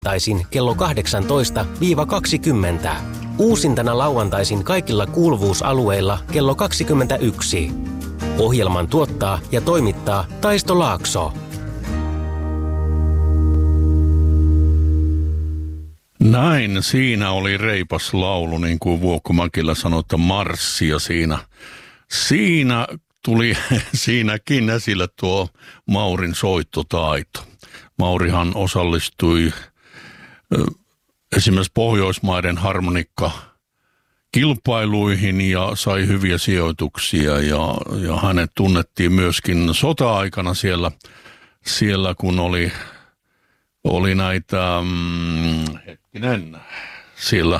lauantaisin kello 18-20. Uusintana lauantaisin kaikilla kuuluvuusalueilla kello 21. Ohjelman tuottaa ja toimittaa Taisto Laakso. Näin, siinä oli reipas laulu, niin kuin Vuokko Mäkilä sanoi, että marssia siinä tuli siinäkin esille tuo Maurin soittotaito. Maurihan osallistui esimerkiksi Pohjoismaiden harmonikkakilpailuihin ja sai hyviä sijoituksia ja hänet tunnettiin myöskin sota-aikana siellä kun oli näitä, siellä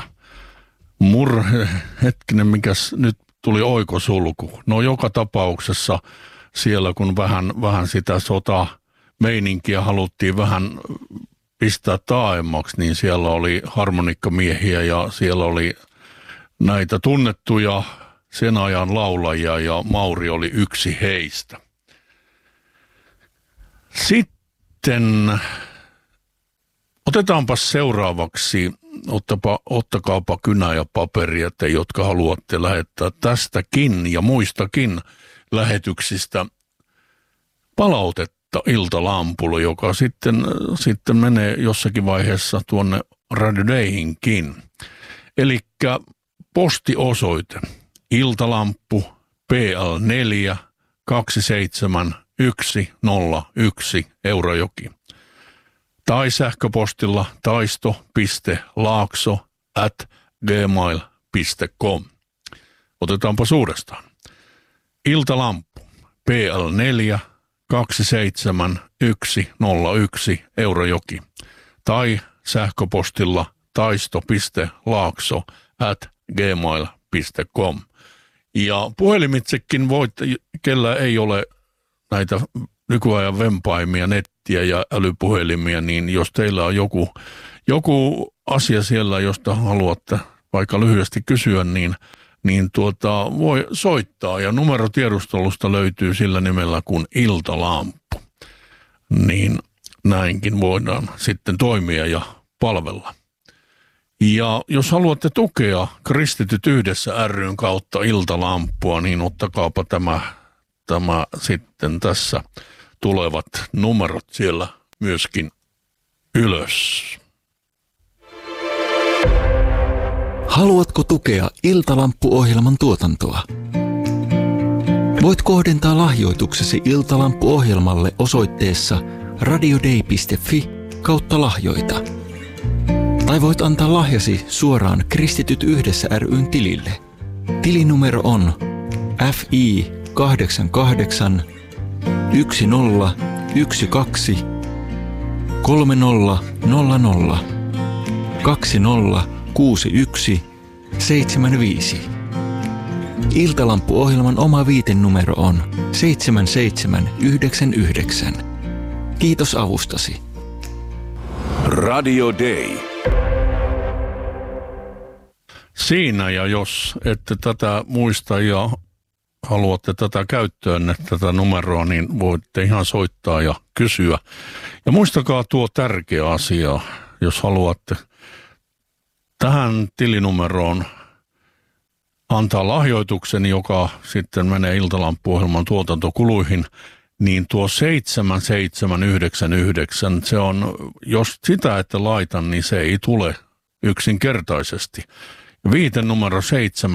mikäs nyt tuli oikosulku. No joka tapauksessa siellä kun vähän sitä sotameininkiä haluttiin vähän pistää taaemmaksi, niin siellä oli harmonikkamiehiä ja siellä oli näitä tunnettuja sen ajan laulajia ja Mauri oli yksi heistä. Sitten otetaanpa seuraavaksi, ottakaapa kynä ja paperia, te jotka haluatte lähettää tästäkin ja muistakin lähetyksistä palautetta Iltalampulle, joka sitten menee jossakin vaiheessa tuonne Radio Dayhinkin. Elikkä postiosoite Iltalampu PL4 27101 Eurajoki. Tai sähköpostilla taisto.laakso@gmail.com. Otetaanpa uudestaan. Iltalampu PL4 27101 Eurajoki. Tai sähköpostilla taisto.laakso@gmail.com. Ja puhelimitsekin voit, kellä ei ole näitä nykyajan vempaimia, nettiä ja älypuhelimia, niin jos teillä on joku asia siellä, josta haluatte vaikka lyhyesti kysyä, niin voi soittaa. Ja numerotiedustelusta löytyy sillä nimellä kuin Iltalampu. Niin näinkin voidaan sitten toimia ja palvella. Ja jos haluatte tukea Kristityt yhdessä ry:n kautta Iltalampua, niin ottakaapa tämä sitten tässä tulevat numerot siellä myöskin ylös. Haluatko tukea Iltalampu-ohjelman tuotantoa? Voit kohdentaa lahjoituksesi Iltalampu-ohjelmalle osoitteessa radiodei.fi/lahjoita. Tai voit antaa lahjasi suoraan Kristityt yhdessä ry:n tilille. Tilinumero on FI 88 1012 3000 2061 75. Iltalampu-ohjelman oma viitenumero on 7799. Kiitos avustasi. Radio Day. Siinä, ja jos ette tätä muista ja haluatte tätä käyttöönne, tätä numeroa, niin voitte ihan soittaa ja kysyä. Ja muistakaa tuo tärkeä asia, jos haluatte tähän tilinumeroon antaa lahjoituksen, joka sitten menee Iltalampu-ohjelman tuotantokuluihin, niin tuo 7799, se on, jos sitä ette laita, niin se ei tule yksinkertaisesti. Viitenumero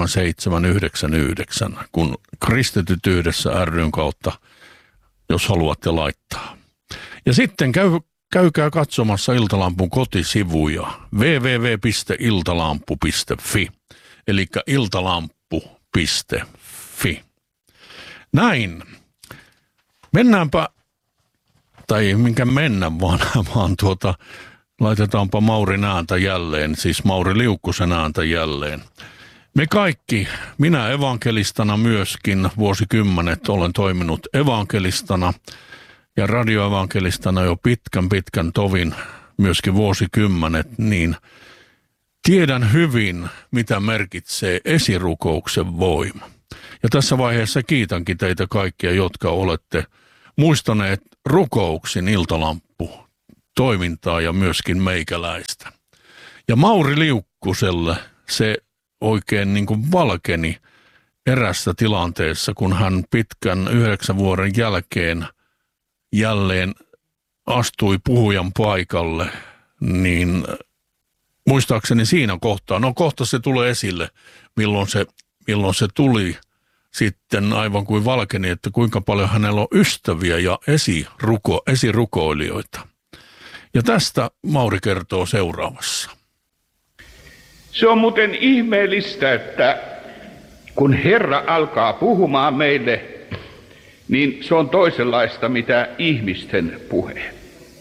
7799, kun Kristityt yhdessä ry:n kautta, jos haluatte laittaa. Ja sitten käykää katsomassa Iltalampun kotisivuja www.iltalampu.fi, eli iltalampu.fi. Näin. Mennäänpä, tai minkä mennä vaan laitetaanpa Maurin ääntä jälleen, siis Mauri Liukkosen ääntä jälleen. Me kaikki, minä evankelistana myöskin, vuosikymmenet olen toiminut evankelistana ja radioevankelistana jo pitkän tovin, myöskin vuosikymmenet, niin tiedän hyvin, mitä merkitsee esirukouksen voima. Ja tässä vaiheessa kiitänkin teitä kaikkia, jotka olette muistaneet rukouksin Iltalampu toimintaa ja myöskin meikäläistä. Ja Mauri Liukkuselle se oikein niin kuin valkeni erässä tilanteessa, kun hän pitkän 9 vuoden jälkeen jälleen astui puhujan paikalle, niin muistaakseni siinä kohtaa, no kohta se tulee esille, milloin se tuli sitten aivan kuin valkeni, että kuinka paljon hänellä on ystäviä ja esirukoilijoita. Ja tästä Mauri kertoo seuraavassa. Se on muuten ihmeellistä, että kun Herra alkaa puhumaan meille, niin se on toisenlaista mitä ihmisten puhe.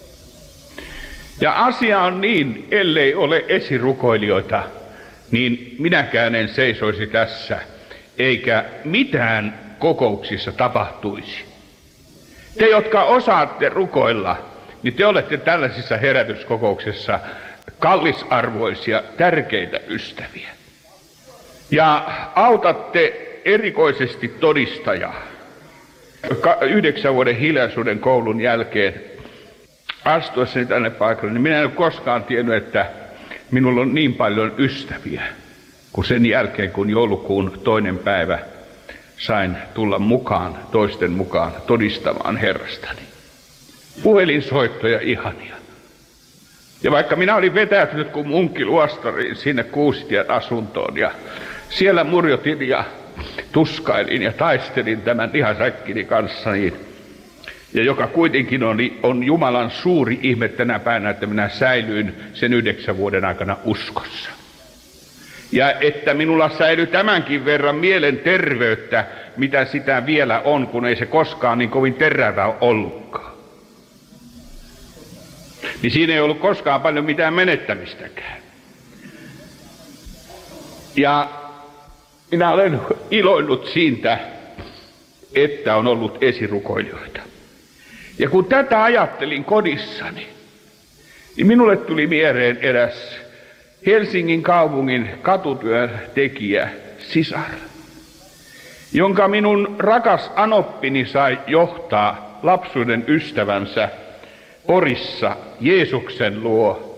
Ja asia on niin, ellei ole esirukoilijoita, niin minäkään en seisoisi tässä, eikä mitään kokouksissa tapahtuisi. Te, jotka osaatte rukoilla, niin te olette tällaisissa herätyskokouksissa kallisarvoisia, tärkeitä ystäviä. Ja autatte erikoisesti todistajaa. 9 vuoden hiljaisuuden koulun jälkeen astuessani tänne paikalle, niin minä en ole koskaan tiennyt, että minulla on niin paljon ystäviä, kuin sen jälkeen, kun joulukuun 2. päivä sain tulla mukaan, toisten mukaan, todistamaan Herrastani. Puhelinsoittoja ihania. Ja vaikka minä olin vetäytynyt kuin munkki luostariin sinne Kuusitien asuntoon, ja siellä murjotin ja tuskailin ja taistelin tämän lihasäkkini kanssa, ja joka kuitenkin on Jumalan suuri ihme tänä päivänä, että minä säilyin sen 9 vuoden aikana uskossa. Ja että minulla säilyi tämänkin verran mielenterveyttä, mitä sitä vielä on, kun ei se koskaan niin kovin terävä ollutkaan. Niin siinä ei ollut koskaan paljon mitään menettämistäkään. Ja minä olen iloinut siitä, että on ollut esirukoilijoita. Ja kun tätä ajattelin kodissani, niin minulle tuli mieleen eräs Helsingin kaupungin katutyöntekijä sisar, jonka minun rakas anoppini sai johtaa lapsuuden ystävänsä Porissa Jeesuksen luo.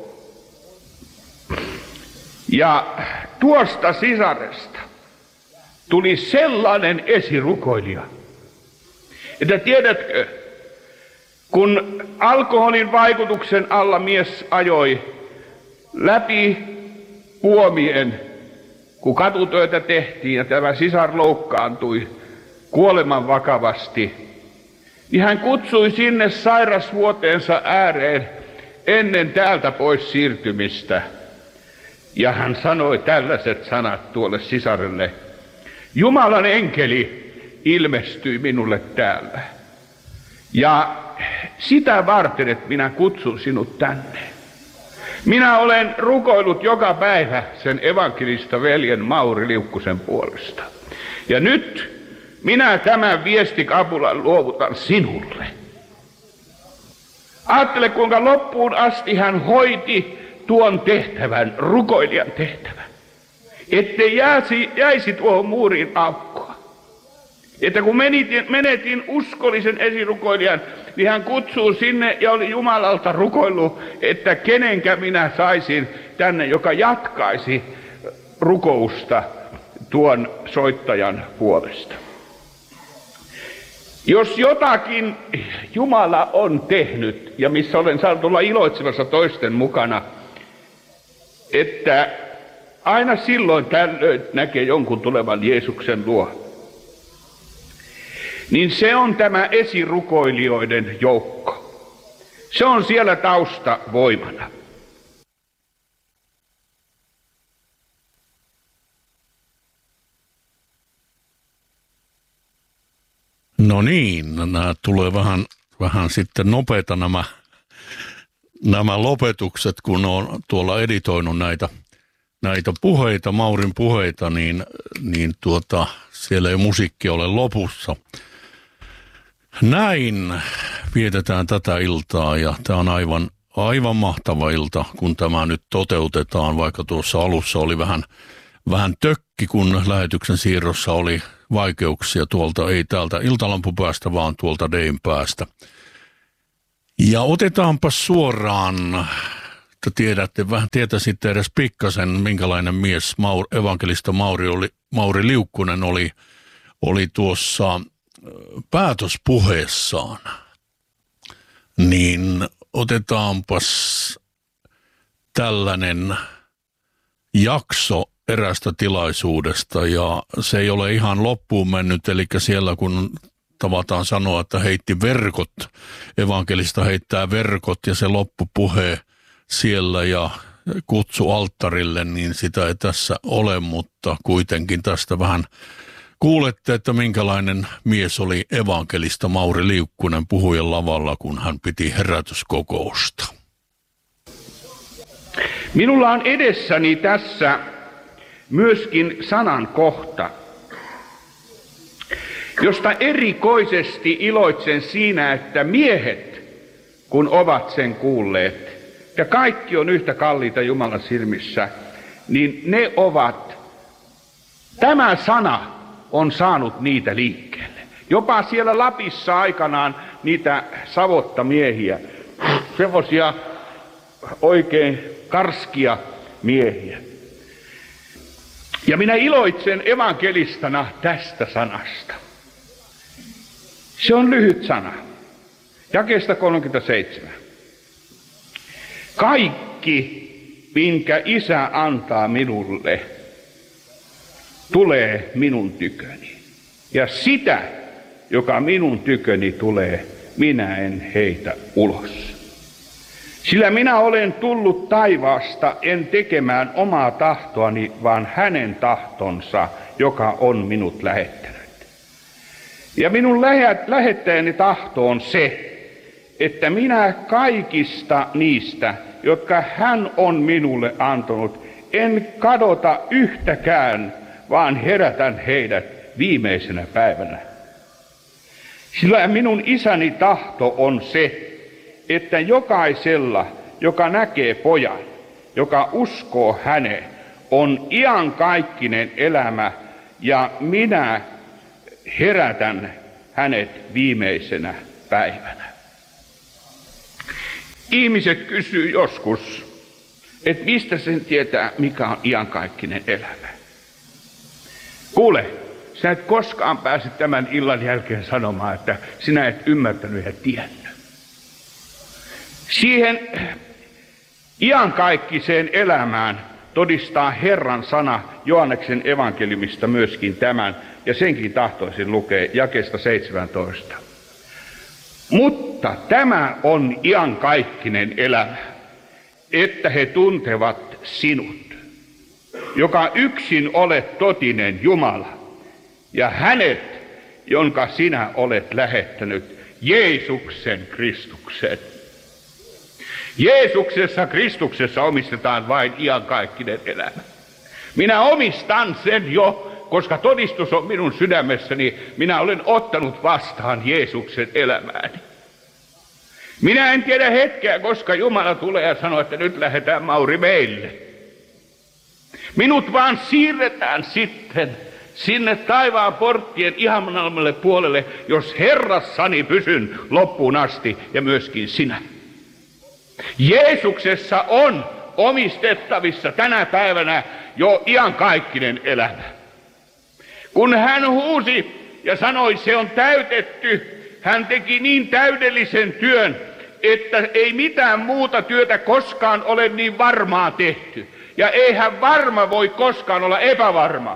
Ja tuosta sisaresta tuli sellainen esirukoilija, että tiedätkö, kun alkoholin vaikutuksen alla mies ajoi läpi puomien, kun katutöitä tehtiin ja tämä sisar loukkaantui kuoleman vakavasti, niin hän kutsui sinne sairasvuoteensa ääreen ennen täältä pois siirtymistä. Ja hän sanoi tällaiset sanat tuolle sisarelle: Jumalan enkeli ilmestyi minulle täällä. Ja sitä varten, että minä kutsun sinut tänne. Minä olen rukoillut joka päivä sen evankelista veljen Mauri Liukkusen puolesta. Ja nyt minä tämän viestikapulan luovutan sinulle. Ajattele, kuinka loppuun asti hän hoiti tuon tehtävän, rukoilijan tehtävän. Ettei jäisi tuohon muuriin aukkoa. Että kun menetin uskollisen esirukoilijan, niin hän kutsuu sinne ja oli Jumalalta rukoillut, että kenenkä minä saisin tänne, joka jatkaisi rukousta tuon soittajan puolesta. Jos jotakin Jumala on tehnyt, ja missä olen saanut olla iloitsemassa toisten mukana, että aina silloin tällöin näkee jonkun tulevan Jeesuksen luo, niin se on tämä esirukoilijoiden joukko. Se on siellä taustavoimana. No niin, nämä tulee vähän sitten nopeita nämä lopetukset, kun on tuolla editoinut näitä puheita, Maurin puheita, niin siellä ei musiikki ole lopussa. Näin vietetään tätä iltaa ja tämä on aivan mahtava ilta, kun tämä nyt toteutetaan, vaikka tuossa alussa oli vähän tökki, kun lähetyksen siirrossa oli vaikeuksia tuolta, ei täältä iltalampupäästä, vaan tuolta Dein päästä. Ja otetaanpa suoraan, että tietäisitte edes pikkasen, minkälainen mies evankelista Mauri Liukkunen oli tuossa päätöspuheessaan. Niin otetaanpas tällainen jakso erästä tilaisuudesta, ja se ei ole ihan loppuun mennyt, eli siellä kun tavataan sanoa, että heitti verkot, evankelista heittää verkot ja se loppupuhe siellä ja kutsu alttarille, niin sitä ei tässä ole, mutta kuitenkin tästä vähän kuulette, että minkälainen mies oli evankelista Mauri Liukkunen puhujan lavalla, kun hän piti herätyskokousta. Minulla on edessäni tässä myöskin sanan kohta, josta erikoisesti iloitsen siinä, että miehet, kun ovat sen kuulleet, ja kaikki on yhtä kalliita Jumalan silmissä, niin ne ovat, tämä sana on saanut niitä liikkeelle. Jopa siellä Lapissa aikanaan niitä savottamiehiä, semmoisia oikein karskia miehiä. Ja minä iloitsen evankelistana tästä sanasta. Se on lyhyt sana. Jakeesta 37. Kaikki, minkä Isä antaa minulle, tulee minun tyköni. Ja sitä, joka minun tyköni tulee, minä en heitä ulos. Sillä minä olen tullut taivaasta en tekemään omaa tahtoani, vaan hänen tahtonsa, joka on minut lähettänyt. Ja minun lähettäjäni tahto on se, että minä kaikista niistä, jotka hän on minulle antanut, en kadota yhtäkään, vaan herätän heidät viimeisenä päivänä. Sillä minun isäni tahto on se, että jokaisella, joka näkee pojan, joka uskoo häneen, on iankaikkinen elämä, ja minä herätän hänet viimeisenä päivänä. Ihmiset kysyy joskus, että mistä sen tietää, mikä on iankaikkinen elämä. Kuule, sä et koskaan pääse tämän illan jälkeen sanomaan, että sinä et ymmärtänyt ja tiennyt. Siihen iankaikkiseen elämään todistaa Herran sana Johanneksen evankeliumista myöskin tämän, ja senkin tahtoisin lukea jakeesta 17. Mutta tämä on iankaikkinen elämä, että he tuntevat sinut, joka yksin olet totinen Jumala, ja hänet, jonka sinä olet lähettänyt, Jeesuksen Kristuksen. Jeesuksessa Kristuksessa omistetaan vain iankaikkinen elämä. Minä omistan sen jo, koska todistus on minun sydämessäni. Minä olen ottanut vastaan Jeesuksen elämääni. Minä en tiedä hetkeä, koska Jumala tulee ja sanoo, että nyt lähdetään Mauri meille. Minut vaan siirretään sitten sinne taivaan porttien ihanammalle puolelle, jos Herrassani pysyn loppuun asti ja myöskin sinä. Jeesuksessa on omistettavissa tänä päivänä jo iankaikkinen elämä. Kun hän huusi ja sanoi, se on täytetty, hän teki niin täydellisen työn, että ei mitään muuta työtä koskaan ole niin varmaa tehty. Ja eihän varma voi koskaan olla epävarma.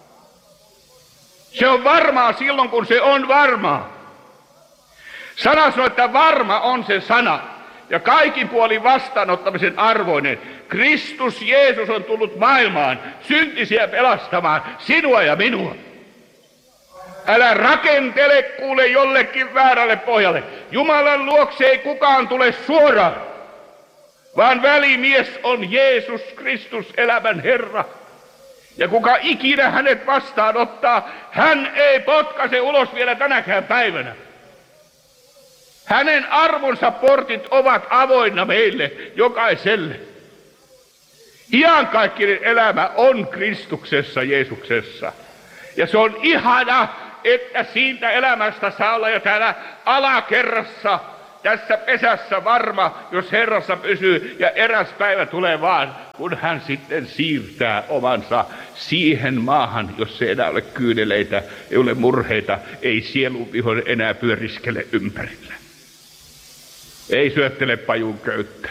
Se on varmaa silloin, kun se on varmaa. Sana sanoo, että varma on se sana. Ja kaikin puolin vastaanottamisen arvoinen. Kristus Jeesus on tullut maailmaan syntisiä pelastamaan sinua ja minua. Älä rakentele kuule jollekin väärälle pohjalle. Jumalan luokse ei kukaan tule suoraan, vaan välimies on Jeesus Kristus, elämän Herra. Ja kuka ikinä hänet vastaanottaa, hän ei potkaise ulos vielä tänäkään päivänä. Hänen armonsa portit ovat avoinna meille, jokaiselle. Iankaikkinen elämä on Kristuksessa, Jeesuksessa. Ja se on ihana, että siitä elämästä saa olla jo täällä alakerrassa tässä pesässä varma, jos Herrassa pysyy, ja eräs päivä tulee vaan, kun hän sitten siirtää omansa siihen maahan, jos ei enää ole kyyneleitä, ei ole murheita, ei sielunvihollinen enää pyöriskele ympärillä. Ei syöttele pajun köyttä.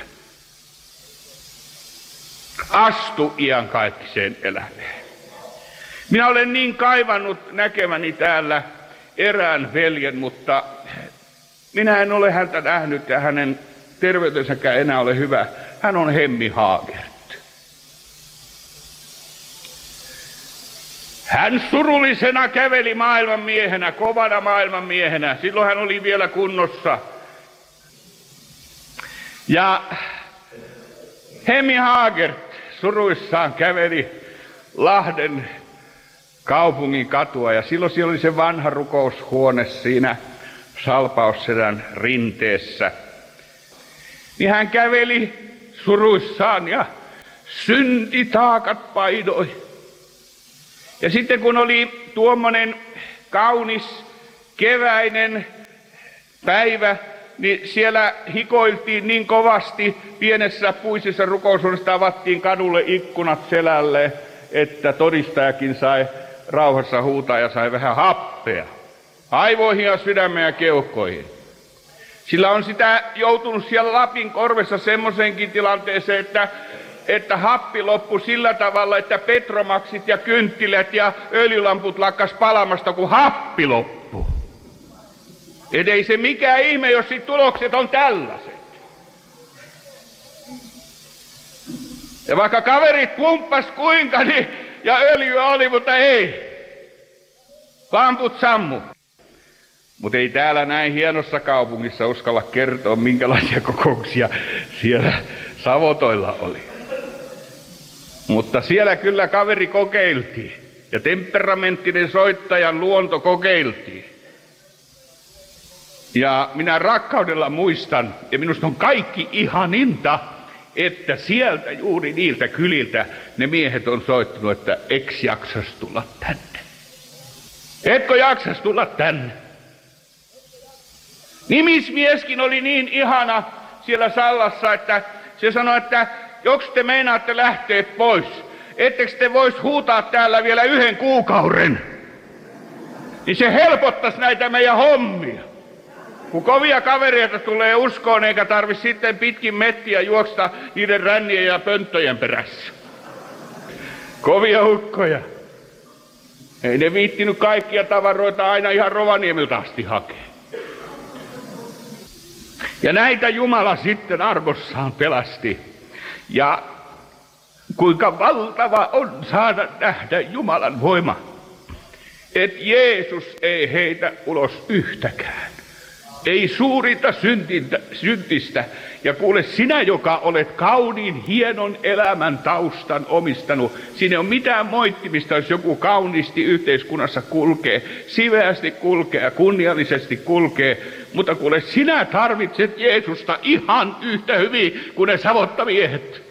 Astu iankaikkiseen elämään. Minä olen niin kaivannut näkemäni täällä erään veljen, mutta minä en ole häntä nähnyt ja hänen terveytensäkään enää ole hyvä. Hän on Hemmi Haagert. Hän surullisena käveli maailmanmiehenä, kovana maailmanmiehenä. Silloin hän oli vielä kunnossa. Ja Hemmi Haagert suruissaan käveli Lahden kaupungin katua, ja silloin siellä oli se vanha rukoushuone siinä Salpaussedän rinteessä. Niin hän käveli suruissaan ja syntitaakat painoi. Ja sitten kun oli tuommoinen kaunis keväinen päivä, niin siellä hikoiltiin niin kovasti, pienessä puisessa rukoushuoneessa avattiin kadulle ikkunat selälle, että todistajakin sai rauhassa huutaa ja sai vähän happea aivoihin ja sydämeen ja keuhkoihin. Sillä on sitä joutunut siellä Lapin korvessa semmoisenkin tilanteeseen, että happi loppui sillä tavalla, että petromaksit ja kynttilät ja öljylamput lakkas palamasta, kun happi loppui. Et ei se mikään ihme, jos sit tulokset on tällaiset. Ja vaikka kaverit pumppas kuinka, niin, ja öljyä oli, mutta ei. Lamput sammu. Mutta ei täällä näin hienossa kaupungissa uskalla kertoa, minkälaisia kokouksia siellä Savotoilla oli. Mutta siellä kyllä kaveri kokeiltiin. Ja temperamenttinen soittajan luonto kokeiltiin. Ja minä rakkaudella muistan, ja minusta on kaikki ihaninta, että sieltä juuri niiltä kyliltä ne miehet on soittanut, että eks jaksas tulla tänne. Etkö jaksas tulla tänne? Nimismieskin oli niin ihana siellä Sallassa, että se sanoi, että joks te meinaatte lähteä pois, ettekö te vois huutaa täällä vielä 1 kuukauden, niin se helpottaisi näitä meidän hommia. Kun kovia kavereita tulee uskoon, eikä tarvi sitten pitkin mettiä juoksta niiden rännien ja pönttöjen perässä. Kovia ukkoja. Ei ne viittinyt kaikkia tavaroita aina ihan Rovaniemeltä asti hakea. Ja näitä Jumala sitten armossaan pelasti. Ja kuinka valtava on saada nähdä Jumalan voima, että Jeesus ei heitä ulos yhtäkään. Ei suurinta syntistä. Ja kuule, sinä, joka olet kauniin, hienon elämän taustan omistanut, siinä ei ole mitään moittimista, jos joku kauniisti yhteiskunnassa kulkee, siveästi kulkee ja kunniallisesti kulkee. Mutta kuule, sinä tarvitset Jeesusta ihan yhtä hyvin kuin ne savottamiehet.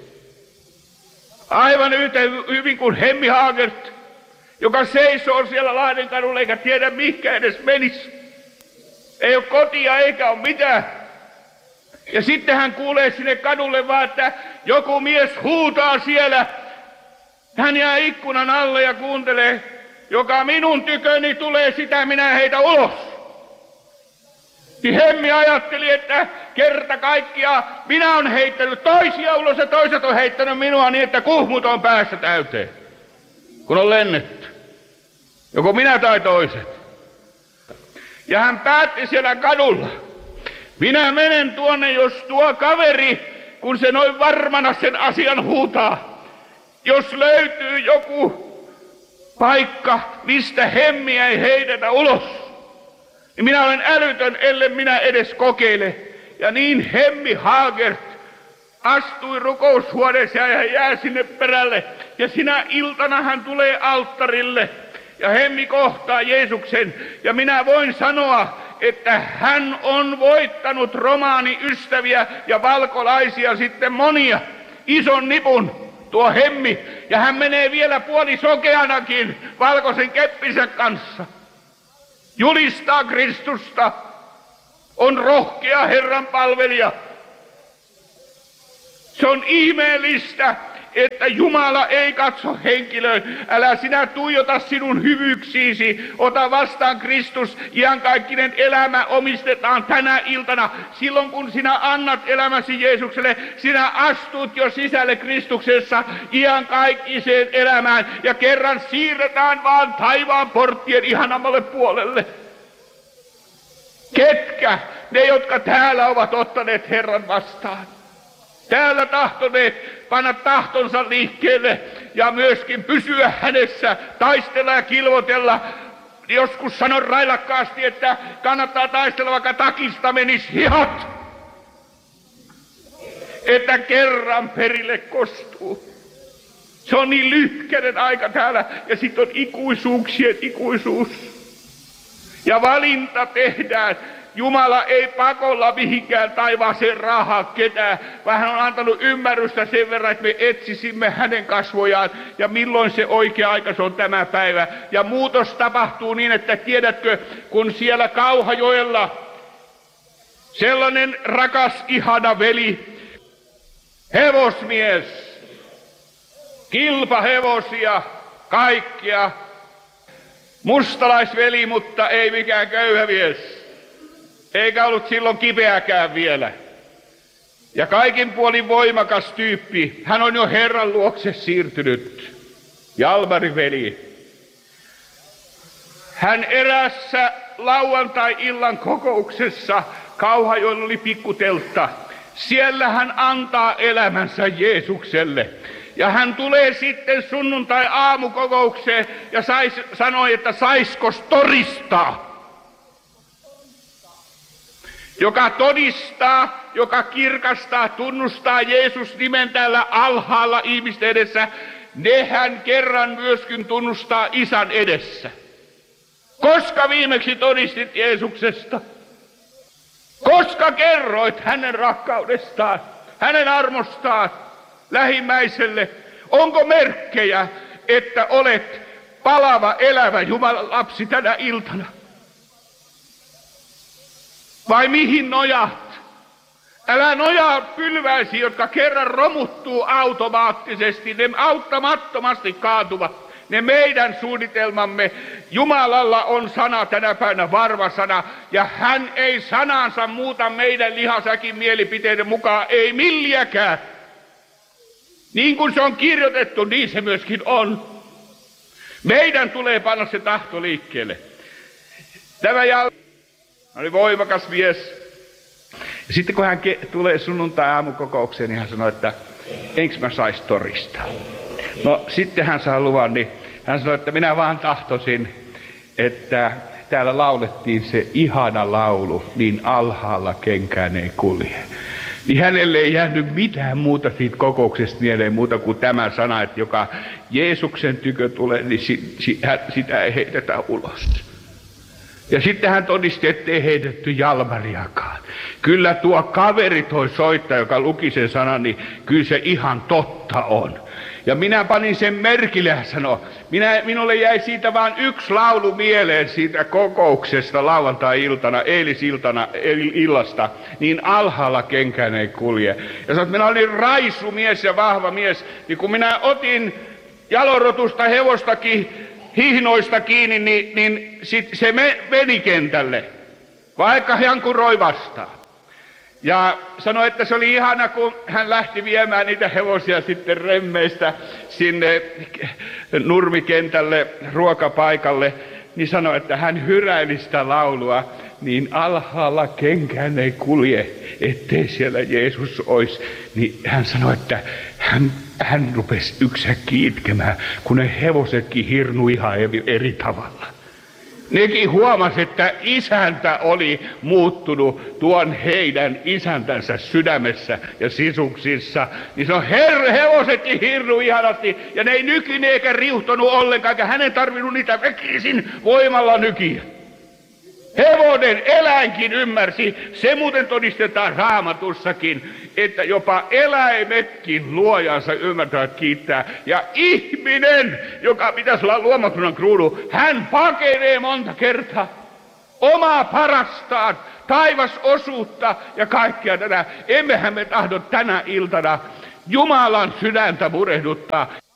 Aivan yhtä hyvin kuin Hemmi Haagert, joka seisoo siellä Lahden kadulla eikä tiedä mihinkä edes menisi. Ei ole kotia eikä ole mitään. Ja sitten hän kuulee sinne kadulle vaan, että joku mies huutaa siellä. Hän jää ikkunan alle ja kuuntelee, joka minun tyköni tulee, sitä minä heitä ulos. Niin Hemmi ajatteli, että kerta kaikkiaan minä olen heittänyt toisia ulos ja toiset on heittänyt minua niin, että kuhmut on päässä täyteen. Kun on lennetty. Joko minä tai toiset. Ja hän päätti siellä kadulla. Minä menen tuonne, jos tuo kaveri, kun se noin varmana sen asian huutaa. Jos löytyy joku paikka, mistä Hemmiä ei heidetä ulos, niin minä olen älytön, ellei minä edes kokeile. Ja niin Hemmi Haagert astui rukoushuoneeseen ja hän jää sinne perälle. Ja sinä iltana hän tulee alttarille. Ja Hemmi kohtaa Jeesuksen, ja minä voin sanoa, että hän on voittanut romaaniystäviä ja valkolaisia sitten monia. Ison nipun tuo Hemmi, ja hän menee vielä puolisokeanakin valkoisen keppinsä kanssa. Julistaa Kristusta. on rohkea Herran palvelija. Se on ihmeellistä, että Jumala ei katso henkilöön. Älä sinä tuijota sinun hyvyyksiisi. Ota vastaan Kristus. Iankaikkinen elämä omistetaan tänä iltana. Silloin kun sinä annat elämäsi Jeesukselle, sinä astut jo sisälle Kristuksessa iankaikkiseen elämään. Ja kerran siirretään vaan taivaan porttien ihanammalle puolelle. Ketkä? Ne, jotka täällä ovat ottaneet Herran vastaan. Täällä tahtoneet panna tahtonsa liikkeelle ja myöskin pysyä hänessä, taistella ja kilvotella. Joskus sanon railakkaasti, että kannattaa taistella, vaikka takista menisi hihat. Että kerran perille kostuu. Se on niin lyhkäinen aika täällä ja sitten on ikuisuuksien ikuisuus. Ja valinta tehdään. Jumala ei pakolla mihinkään taivaaseen raahaa ketään, vaan hän on antanut ymmärrystä sen verran, että me etsisimme hänen kasvojaan. Ja milloin se oikea aika, se on tämä päivä. Ja muutos tapahtuu niin, että tiedätkö, kun siellä Kauhajoella sellainen rakas, ihana veli, hevosmies, kilpahevosia, kaikkia, mustalaisveli, mutta ei mikään köyhä mies. Eikä ollut silloin kipeäkään vielä. Ja kaikin puolin voimakas tyyppi. Hän on jo Herran luokse siirtynyt. Jalmarin veli. Hän erässä lauantai-illan kokouksessa, Kauhajoella oli pikkuteltta. Siellä hän antaa elämänsä Jeesukselle. Ja hän tulee sitten sunnuntai-aamukokoukseen ja sanoi, että saiskos todistaa. Joka todistaa, joka kirkastaa, tunnustaa Jeesus nimen täällä alhaalla ihmisten edessä, ne hän kerran myöskin tunnustaa Isän edessä. Koska viimeksi todistit Jeesuksesta? Koska kerroit hänen rakkaudestaan, hänen armostaan lähimmäiselle? Onko merkkejä, että olet palava, elävä Jumalan lapsi tänä iltana? Vai mihin nojaat? Älä nojaa pylväisiin, jotka kerran romuttuu automaattisesti. Ne auttamattomasti kaatuvat. Ne meidän suunnitelmamme. Jumalalla on sana tänä päivänä, varma sana. Ja hän ei sanansa muuta meidän lihasäkin mielipiteiden mukaan. Ei milliäkään. Niin kuin se on kirjoitettu, niin se myöskin on. Meidän tulee panna se tahto liikkeelle. Tämä oli voimakas mies. Ja sitten kun hän tulee sunnuntai-aamukokoukseen, niin hän sanoi, että enkö mä sais todistaa. No sitten hän saa luvan, niin hän sanoi, että minä vaan tahtoisin, että täällä laulettiin se ihana laulu, niin alhaalla kenkään ei kulje. Niin hänelle ei jäänyt mitään muuta siitä kokouksesta mieleen muuta kuin tämä sana, että joka Jeesuksen tykö tulee, niin sitä ei heitetä ulos. Ja sitten hän todisti, ettei heitetty Jalmariakaan. Kyllä tuo kaveri toi soittaja, joka luki sen sanan, niin kyllä se ihan totta on. Ja minä panin sen merkille ja sanoi, minulle jäi siitä vain yksi laulu mieleen siitä kokouksesta lauantai-iltana, illasta, niin alhaalla kenkään ei kulje. Ja sanoin, että minä olin raisumies ja vahva mies, niin kun minä otin jalorotusta hevostakin, hihnoista kiinni, niin se meni kentälle, vaikka jankuroi vastaan. Ja sanoi, että se oli ihana, kun hän lähti viemään niitä hevosia sitten remmeistä sinne nurmikentälle, ruokapaikalle, niin sanoi, että hän hyräili sitä laulua, niin alhaalla kenkään ei kulje, ettei siellä Jeesus olisi. Niin hän sanoi, että hän rupesi yksiäkkiä itkemään, kun ne hevosetkin hirnui ihan eri tavalla. Nekin huomasi, että isäntä oli muuttunut tuon heidän isäntänsä sydämessä ja sisuksissa. Niin se on hevosetkin hirnui ihanasti ja ne ei nykinyt eikä riuhtonut ollenkaan, eikä hänen tarvinnut niitä väkisin voimalla nykiä. Hevonen, eläinkin ymmärsi, se muuten todistetaan Raamatussakin, että jopa eläimetkin luojansa ymmärtävät kiittää. Ja ihminen, joka pitäisi olla luomakunnan kruunu, hän pakenee monta kertaa omaa parastaan taivasosuutta ja kaikkea tätä. Emmehän me tahdo tänä iltana Jumalan sydäntä murehduttaa.